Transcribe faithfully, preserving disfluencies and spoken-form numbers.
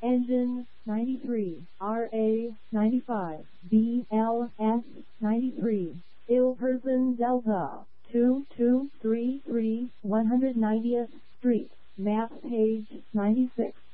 Engine ninety-three, R A ninety-five, B L S ninety-three, Ilperson Delta, two two three three, one hundred ninetieth Street, map page ninety-six.